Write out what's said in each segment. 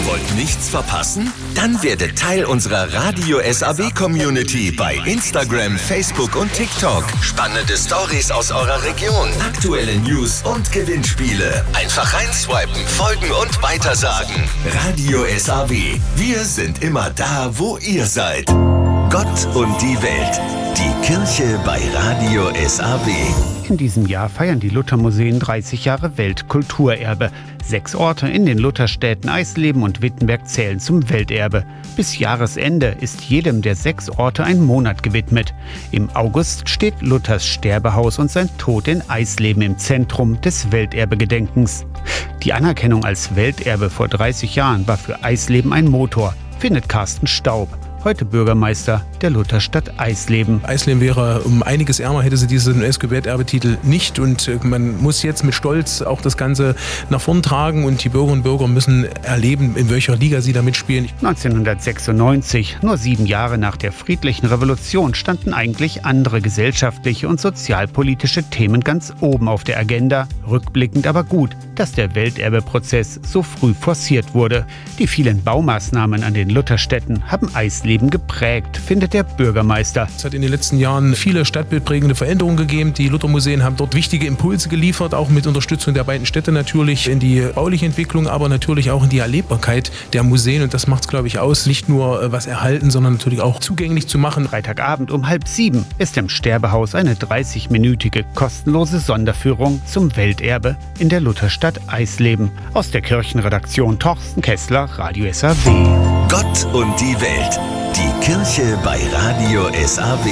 Ihr wollt nichts verpassen? Dann werdet Teil unserer Radio SAW-Community bei Instagram, Facebook und TikTok. Spannende Stories aus eurer Region, aktuelle News und Gewinnspiele. Einfach reinswipen, folgen und weitersagen. Radio SAW. Wir sind immer da, wo ihr seid. Gott und die Welt. Die Kirche bei Radio SAW. In diesem Jahr feiern die Luthermuseen 30 Jahre Weltkulturerbe. 6 Orte in den Lutherstädten Eisleben und Wittenberg zählen zum Welterbe. Bis Jahresende ist jedem der 6 Orte ein Monat gewidmet. Im August steht Luthers Sterbehaus und sein Tod in Eisleben im Zentrum des Welterbegedenkens. Die Anerkennung als Welterbe vor 30 Jahren war für Eisleben ein Motor, findet Carsten Staub, heute Bürgermeister der Lutherstadt Eisleben. Eisleben wäre um einiges ärmer, hätte sie diesen UNESCO-Welterbetitel nicht. Und man muss jetzt mit Stolz auch das Ganze nach vorn tragen. Und die Bürgerinnen und Bürger müssen erleben, in welcher Liga sie da mitspielen. 1996, nur 7 Jahre nach der friedlichen Revolution, standen eigentlich andere gesellschaftliche und sozialpolitische Themen ganz oben auf der Agenda. Rückblickend aber gut, dass der Welterbeprozess so früh forciert wurde. Die vielen Baumaßnahmen an den Lutherstädten haben Eisleben geprägt, findet der Bürgermeister. Es hat in den letzten Jahren viele stadtbildprägende Veränderungen gegeben. Die Luthermuseen haben dort wichtige Impulse geliefert, auch mit Unterstützung der beiden Städte natürlich in die bauliche Entwicklung, aber natürlich auch in die Erlebbarkeit der Museen. Und das macht es, glaube ich, aus, nicht nur was erhalten, sondern natürlich auch zugänglich zu machen. Freitagabend um 6:30 ist im Sterbehaus eine 30-minütige kostenlose Sonderführung zum Welterbe in der Lutherstadt Eisleben. Aus der Kirchenredaktion Torsten Kessler, Radio SAW. Gott und die Welt. Die Kirche bei Radio SAW.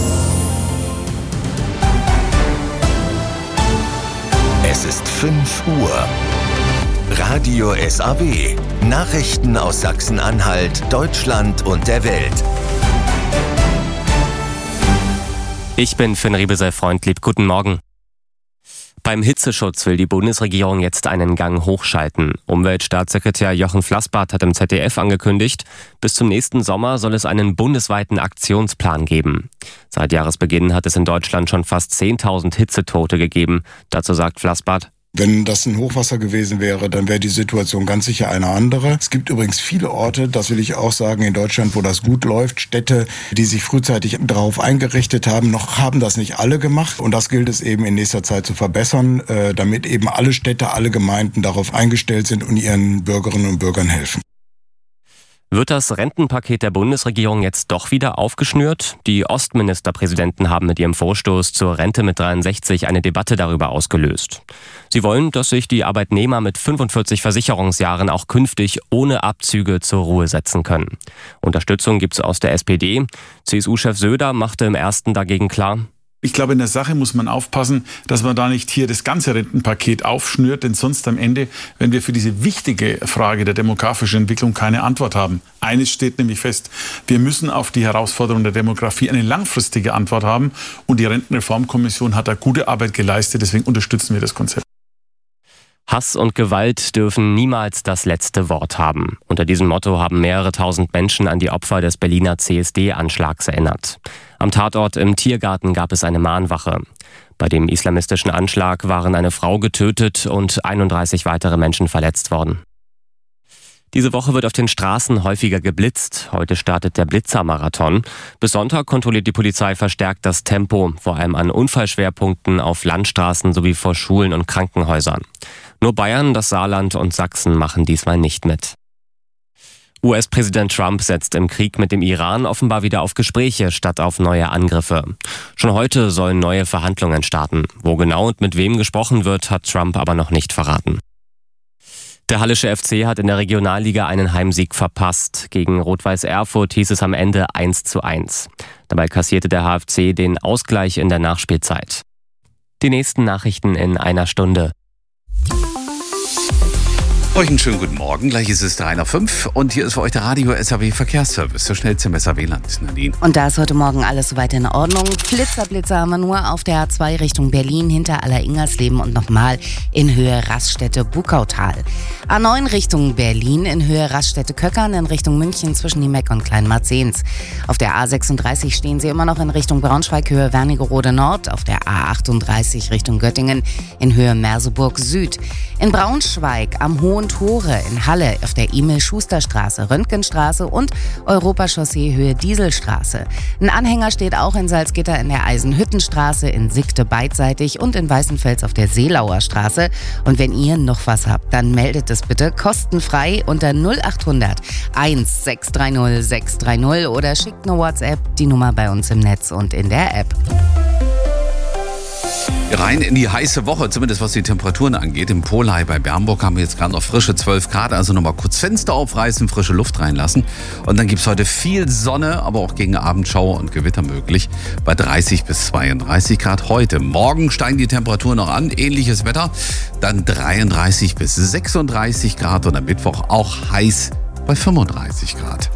Es ist 5 Uhr. Radio SAW. Nachrichten aus Sachsen-Anhalt, Deutschland und der Welt. Ich bin Finn Riebesel-Freundlieb. Guten Morgen. Beim Hitzeschutz will die Bundesregierung jetzt einen Gang hochschalten. Umweltstaatssekretär Jochen Flassbart hat im ZDF angekündigt, bis zum nächsten Sommer soll es einen bundesweiten Aktionsplan geben. Seit Jahresbeginn hat es in Deutschland schon fast 10.000 Hitzetote gegeben. Dazu sagt Flassbart: Wenn das ein Hochwasser gewesen wäre, dann wäre die Situation ganz sicher eine andere. Es gibt übrigens viele Orte, das will ich auch sagen, in Deutschland, wo das gut läuft. Städte, die sich frühzeitig darauf eingerichtet haben, noch haben das nicht alle gemacht. Und das gilt es eben in nächster Zeit zu verbessern, damit eben alle Städte, alle Gemeinden darauf eingestellt sind und ihren Bürgerinnen und Bürgern helfen. Wird das Rentenpaket der Bundesregierung jetzt doch wieder aufgeschnürt? Die Ostministerpräsidenten haben mit ihrem Vorstoß zur Rente mit 63 eine Debatte darüber ausgelöst. Sie wollen, dass sich die Arbeitnehmer mit 45 Versicherungsjahren auch künftig ohne Abzüge zur Ruhe setzen können. Unterstützung gibt es aus der SPD. CSU-Chef Söder machte im ersten dagegen klar: Ich glaube, in der Sache muss man aufpassen, dass man da nicht hier das ganze Rentenpaket aufschnürt, denn sonst am Ende, wenn wir für diese wichtige Frage der demografischen Entwicklung keine Antwort haben. Eines steht nämlich fest: Wir müssen auf die Herausforderung der Demografie eine langfristige Antwort haben, und die Rentenreformkommission hat da gute Arbeit geleistet, deswegen unterstützen wir das Konzept. Hass und Gewalt dürfen niemals das letzte Wort haben. Unter diesem Motto haben mehrere tausend Menschen an die Opfer des Berliner CSD-Anschlags erinnert. Am Tatort im Tiergarten gab es eine Mahnwache. Bei dem islamistischen Anschlag waren eine Frau getötet und 31 weitere Menschen verletzt worden. Diese Woche wird auf den Straßen häufiger geblitzt. Heute startet der Blitzermarathon. Bis Sonntag kontrolliert die Polizei verstärkt das Tempo, vor allem an Unfallschwerpunkten auf Landstraßen sowie vor Schulen und Krankenhäusern. Nur Bayern, das Saarland und Sachsen machen diesmal nicht mit. US-Präsident Trump setzt im Krieg mit dem Iran offenbar wieder auf Gespräche statt auf neue Angriffe. Schon heute sollen neue Verhandlungen starten. Wo genau und mit wem gesprochen wird, hat Trump aber noch nicht verraten. Der Hallische FC hat in der Regionalliga einen Heimsieg verpasst. Gegen Rot-Weiß Erfurt hieß es am Ende 1:1. Dabei kassierte der HFC den Ausgleich in der Nachspielzeit. Die nächsten Nachrichten in einer Stunde. Euch einen schönen guten Morgen. Gleich ist es 3:05 und hier ist für euch der Radio SAW Verkehrsservice. So schnell zum SAW-Land, Nadine. Und da ist heute Morgen alles soweit in Ordnung. Blitzer haben wir nur auf der A2 Richtung Berlin hinter Aller-Ingersleben und nochmal in Höhe Raststätte-Bukautal. A9 Richtung Berlin in Höhe Raststätte-Köckern in Richtung München zwischen Niemeck und Kleinmarzens. Auf der A36 stehen Sie immer noch in Richtung Braunschweig Höhe Wernigerode Nord. Auf der A38 Richtung Göttingen in Höhe Merseburg Süd. In Braunschweig am Hohen und Tore in Halle auf der Emil-Schuster-Straße, Röntgenstraße und Europachaussee Höhe Dieselstraße. Ein Anhänger steht auch in Salzgitter in der Eisenhüttenstraße, in Sickte beidseitig und in Weißenfels auf der Seelauer Straße. Und wenn ihr noch was habt, dann meldet es bitte kostenfrei unter 0800 1630 630 oder schickt eine WhatsApp, die Nummer bei uns im Netz und in der App. Rein in die heiße Woche, zumindest was die Temperaturen angeht. Im Polei bei Bernburg haben wir jetzt gerade noch frische 12 Grad, also nochmal kurz Fenster aufreißen, frische Luft reinlassen. Und dann gibt es heute viel Sonne, aber auch gegen Abend Schauer und Gewitter möglich bei 30 bis 32 Grad heute. Morgen steigen die Temperaturen noch an, ähnliches Wetter, dann 33 bis 36 Grad und am Mittwoch auch heiß bei 35 Grad.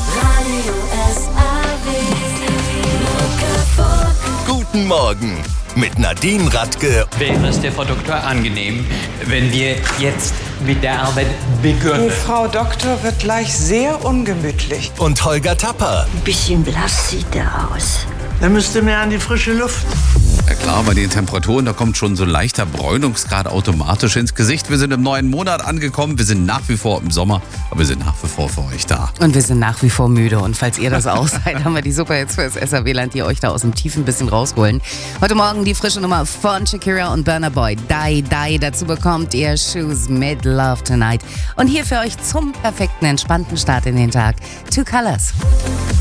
Guten Morgen mit Nadine Radke. Wäre es der Frau Doktor angenehm, wenn wir jetzt mit der Arbeit beginnen? Die Frau Doktor wird gleich sehr ungemütlich. Und Holger Tapper. Ein bisschen blass sieht er aus. Er müsste mehr an die frische Luft. Ja klar, bei den Temperaturen, da kommt schon so ein leichter Bräunungsgrad automatisch ins Gesicht. Wir sind im neuen Monat angekommen, wir sind nach wie vor im Sommer, aber wir sind nach wie vor für euch da. Und wir sind nach wie vor müde und falls ihr das auch seid, haben wir die super jetzt fürs SAW-Land, die euch da aus dem Tiefen ein bisschen rausholen. Heute Morgen die frische Nummer von Shakira und Burna Boy, Die Die. Dazu bekommt ihr Shoes mit Love Tonight. Und hier für euch zum perfekten, entspannten Start in den Tag, Two Colors.